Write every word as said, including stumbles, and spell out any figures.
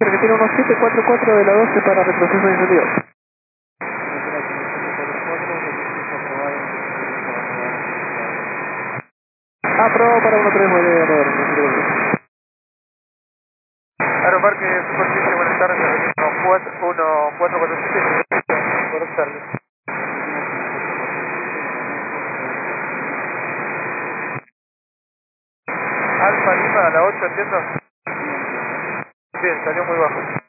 que tiene uno siete cuatro cuatro de la doce para retroceso de incendio. Aprobado para uno tres, vuelve a rodar, no se preocupe. Aeroparque Superficie, buenas tardes, uno cuatro cuatro siete, buenas tardes. Alfa Lima a la ocho, entiendo. Bien, salió muy bajo.